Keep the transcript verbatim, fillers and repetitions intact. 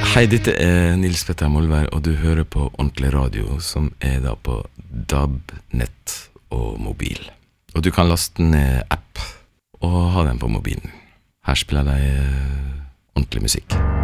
Hei, dette er Nils Petter Molvær, og du hører på Ordentlig Radio, som er da på D A B, nett og mobil. Og du kan laste ned app og ha den på mobilen. Her spiller de ordentlig musikk.